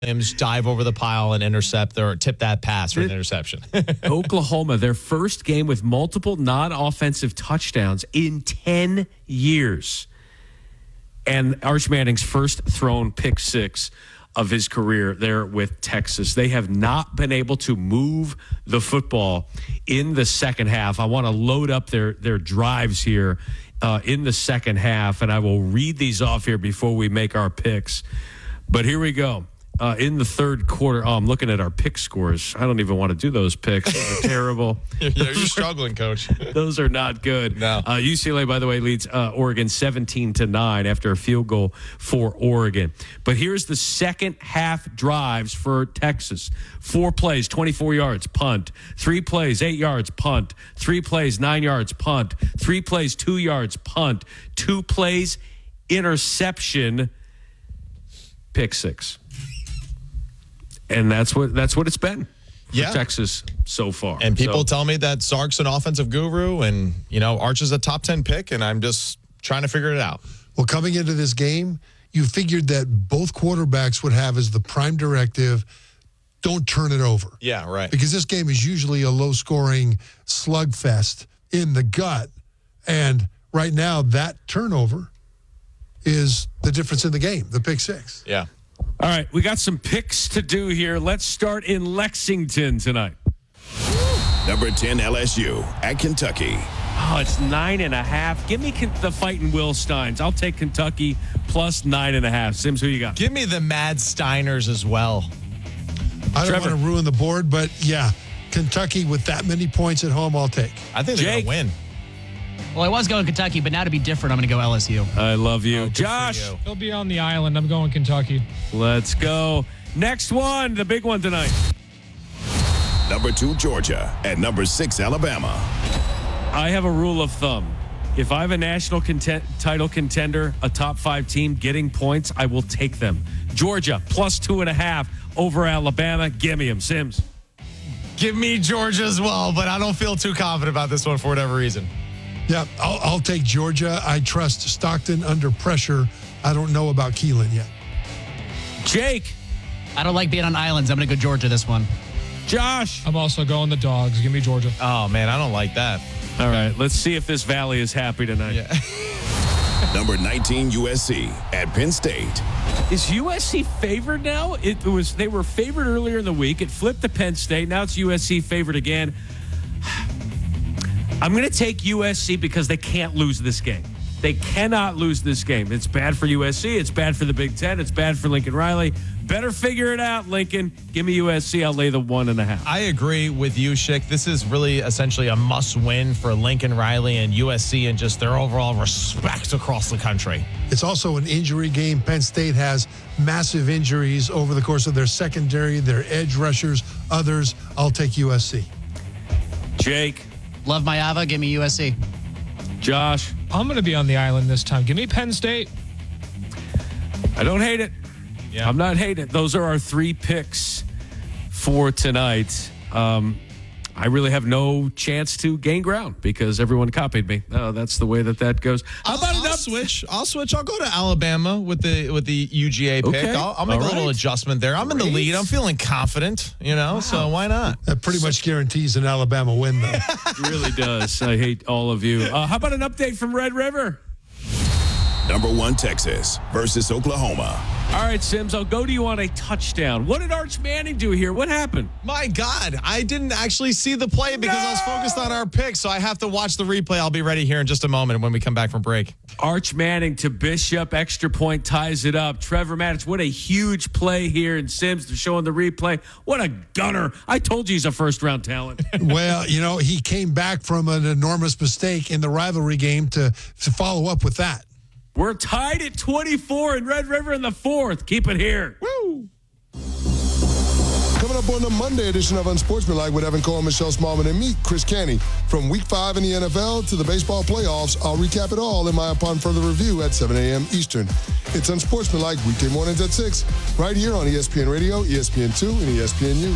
Williams dive over the pile and intercept or tip that pass for an interception. Oklahoma, their first game with multiple non-offensive touchdowns in 10 years. And Arch Manning's first thrown pick six of his career there with Texas. They have not been able to move the football in the second half. I want to load up their drives here in the second half, and I will read these off here before we make our picks. But here we go. In the third quarter, I'm looking at our pick scores. I don't even want to do those picks. Those are terrible. You're struggling, Coach. Those are not good. No. UCLA, by the way, leads Oregon 17-9 after a field goal for Oregon. But here's the second half drives for Texas. 4 plays, 24 yards, punt. 3 plays, 8 yards, punt. 3 plays, 9 yards, punt. 3 plays, 2 yards, punt. 2 plays, interception, pick six. And that's what it's been for Texas so far. And people tell me that Sark's an offensive guru and, Arch is a top 10 pick, and I'm just trying to figure it out. Well, coming into this game, you figured that both quarterbacks would have as the prime directive, don't turn it over. Yeah, right. Because this game is usually a low-scoring slugfest in the gut. And right now, that turnover is the difference in the game, the pick six. Yeah. All right, we got some picks to do here. Let's start in Lexington tonight. Number 10 LSU at Kentucky. Oh, it's 9.5. Give me the Fighting Will Steins. I'll take Kentucky plus 9.5. Sims, who you got? Give me the Mad Steiners as well. I don't Trevor. want to ruin the board, but yeah, Kentucky with that many points at home, I'll take. I think they're going Jake. to win. Well, I was going Kentucky, but now to be different, I'm going to go LSU. I love you. Oh, good Josh. for you. He'll be on the island. I'm going Kentucky. Let's go. Next one, the big one tonight. Number 2 Georgia at number 6 Alabama. I have a rule of thumb. If I have a national title contender, a top 5 team getting points, I will take them. Georgia plus 2.5 over Alabama. Give me them, Sims. Give me Georgia as well, but I don't feel too confident about this one for whatever reason. Yeah, I'll take Georgia. I trust Stockton under pressure. I don't know about Keelan yet. Jake. I don't like being on islands. I'm going to go Georgia this one. Josh. I'm also going the Dogs. Give me Georgia. Oh, man, I don't like that. All right, let's see if this Valley is happy tonight. Yeah. Number 19 USC at Penn State. Is USC favored now? They were favored earlier in the week. It flipped to Penn State. Now it's USC favored again. I'm going to take USC because they can't lose this game. They cannot lose this game. It's bad for USC. It's bad for the Big Ten. It's bad for Lincoln Riley. Better figure it out, Lincoln. Give me USC. I'll lay the 1.5. I agree with you, Schick. This is really essentially a must-win for Lincoln Riley and USC and just their overall respect across the country. It's also an injury game. Penn State has massive injuries over the course of their secondary, their edge rushers, others. I'll take USC. Jake. Love my Ava. Give me USC. Josh. I'm going to be on the island this time. Give me Penn State. I don't hate it. Yeah. I'm not hating it. Those are our 3 picks for tonight. I really have no chance to gain ground because everyone copied me. That's the way that goes. How about I'll switch. I'll go to Alabama with the UGA pick. Okay. I'll make a little adjustment there. I'm in the lead. I'm feeling confident, so why not? That pretty much guarantees an Alabama win, though. It really does. I hate all of you. How about an update from Red River? Number 1 Texas versus Oklahoma. All right, Sims, I'll go to you on a touchdown. What did Arch Manning do here? What happened? My God, I didn't actually see the play because I was focused on our pick, so I have to watch the replay. I'll be ready here in just a moment when we come back from break. Arch Manning to Bishop, extra point, ties it up. Trevor Maddox, what a huge play here. And Sims showing the replay. What a gunner. I told you he's a first-round talent. Well, he came back from an enormous mistake in the rivalry game to follow up with that. We're tied at 24 in Red River in the 4th. Keep it here. Woo! Coming up on the Monday edition of Unsportsmanlike with Evan Cole, Michelle Smallman, and me, Chris Canty. From Week 5 in the NFL to the baseball playoffs, I'll recap it all in my Upon Further Review at 7 a.m. Eastern. It's Unsportsmanlike weekday mornings at 6, right here on ESPN Radio, ESPN2, and ESPNU.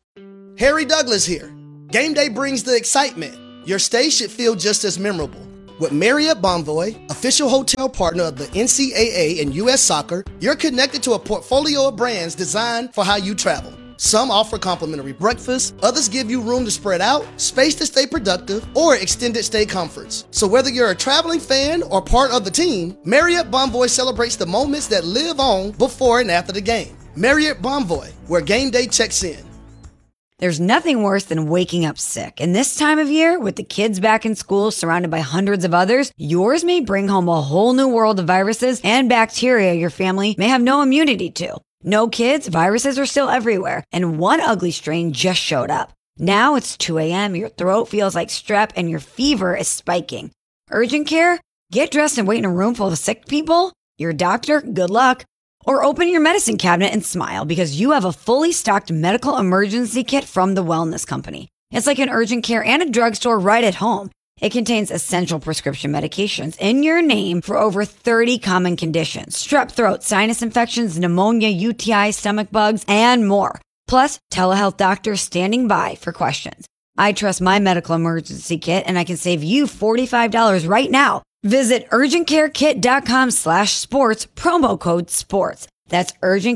Harry Douglas here. Game day brings the excitement. Your stay should feel just as memorable. With Marriott Bonvoy, official hotel partner of the NCAA and U.S. Soccer, you're connected to a portfolio of brands designed for how you travel. Some offer complimentary breakfast, others give you room to spread out, space to stay productive, or extended stay comforts. So whether you're a traveling fan or part of the team, Marriott Bonvoy celebrates the moments that live on before and after the game. Marriott Bonvoy, where game day checks in. There's nothing worse than waking up sick. And this time of year, with the kids back in school surrounded by hundreds of others, yours may bring home a whole new world of viruses and bacteria your family may have no immunity to. No kids, viruses are still everywhere, and one ugly strain just showed up. Now it's 2 a.m., your throat feels like strep, and your fever is spiking. Urgent care? Get dressed and wait in a room full of sick people? Your doctor? Good luck. Or open your medicine cabinet and smile because you have a fully stocked medical emergency kit from the Wellness Company. It's like an urgent care and a drugstore right at home. It contains essential prescription medications in your name for over 30 common conditions: strep throat, sinus infections, pneumonia, UTI, stomach bugs, and more. Plus, telehealth doctors standing by for questions. I trust my medical emergency kit, and I can save you $45 right now. Visit urgentcarekit.com/sports, promo code sports. That's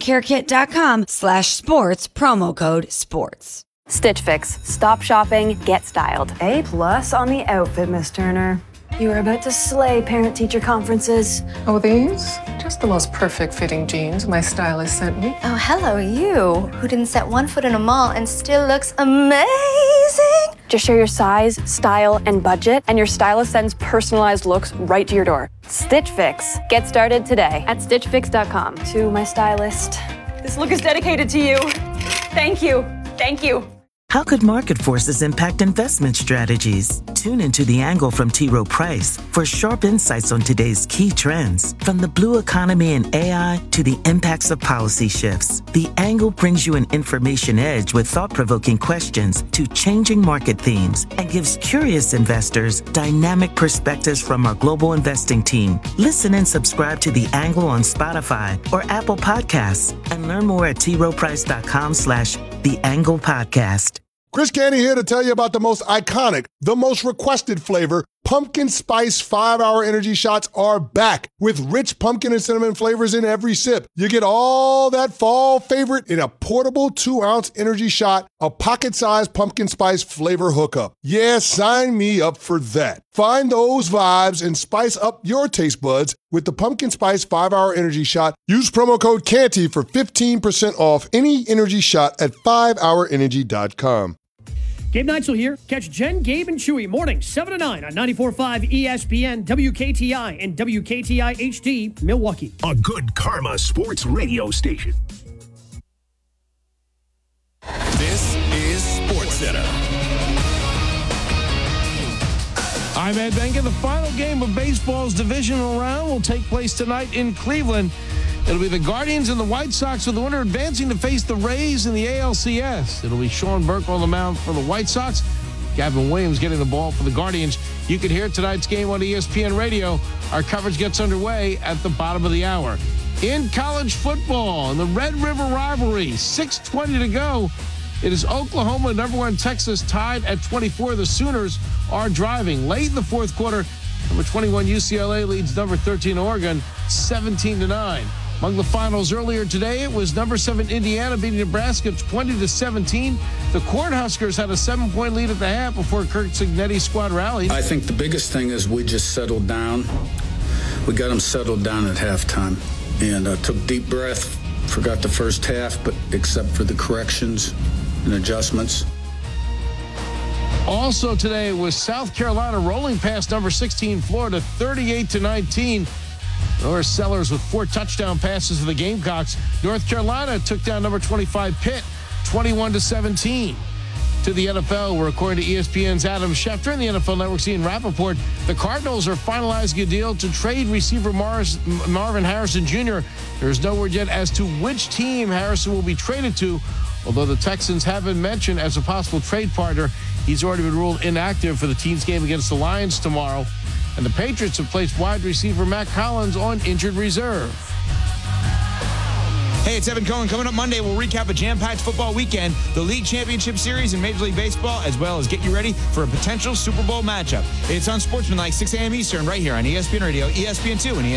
urgentcarekit.com/sports, promo code sports. Stitch Fix. Stop shopping, get styled. A+ on the outfit, Miss Turner. You are about to slay parent-teacher conferences. Oh, these? Just the most perfect fitting jeans my stylist sent me. Oh, hello, you, who didn't set one foot in a mall and still looks amazing. Just share your size, style, and budget, and your stylist sends personalized looks right to your door. Stitch Fix. Get started today at stitchfix.com. To my stylist, this look is dedicated to you. Thank you. Thank you. How could market forces impact investment strategies? Tune into The Angle from T. Rowe Price for sharp insights on today's key trends, from the blue economy and AI to the impacts of policy shifts. The Angle brings you an information edge with thought-provoking questions to changing market themes and gives curious investors dynamic perspectives from our global investing team. Listen and subscribe to The Angle on Spotify or Apple Podcasts and learn more at troweprice.com/The Angle Podcast. Chris Canty here to tell you about the most iconic, the most requested flavor. Pumpkin Spice 5-Hour Energy Shots are back with rich pumpkin and cinnamon flavors in every sip. You get all that fall favorite in a portable 2-ounce energy shot, a pocket-sized pumpkin spice flavor hookup. Yeah, sign me up for that. Find those vibes and spice up your taste buds with the Pumpkin Spice 5-Hour Energy Shot. Use promo code CANTY for 15% off any energy shot at 5hourenergy.com. Gabe Neitzel here. Catch Jen, Gabe, and Chewy mornings 7 to 9 on 94.5 ESPN, WKTI, and WKTI HD, Milwaukee. A good karma sports radio station. This is SportsCenter. I'm Ed Benga. The final game of baseball's divisional round will take place tonight in Cleveland. It'll be the Guardians and the White Sox, with the winner advancing to face the Rays in the ALCS. It'll be Sean Burke on the mound for the White Sox. Gavin Williams getting the ball for the Guardians. You can hear tonight's game on ESPN Radio. Our coverage gets underway at the bottom of the hour. In college football, in the Red River rivalry, 6:20 to go. It is Oklahoma, number 1 Texas, tied at 24. The Sooners are driving. Late in the fourth quarter, number 21 UCLA leads number 13 Oregon 17-9. Among the finals earlier today, it was number 7 Indiana beating Nebraska 20-17. The Cornhuskers had a 7-point lead at the half before Kirk Cignetti's squad rallied. I think the biggest thing is we just settled down. We got them settled down at halftime and took a deep breath. Forgot the first half, but except for the corrections and adjustments. Also today was South Carolina rolling past number 16 Florida 38-19. Norris Sellers with 4 touchdown passes for the Gamecocks. North Carolina took down number 25 Pitt 21-17. To the NFL, where according to ESPN's Adam Schefter and the NFL Network's Ian Rappaport, the Cardinals are finalizing a deal to trade receiver Marvin Harrison Jr. There is no word yet as to which team Harrison will be traded to, although the Texans have been mentioned as a possible trade partner. He's already been ruled inactive for the team's game against the Lions tomorrow. And the Patriots have placed wide receiver Matt Collins on injured reserve. Hey, Hey, it's Evan Cohen. Coming up Monday, we'll recap a jam-packed football weekend, the League Championship Series in Major League Baseball, as well as get you ready for a potential Super Bowl matchup. It's Unsportsmanlike, 6 a.m. Eastern, right here on ESPN Radio, ESPN2, and ESPN.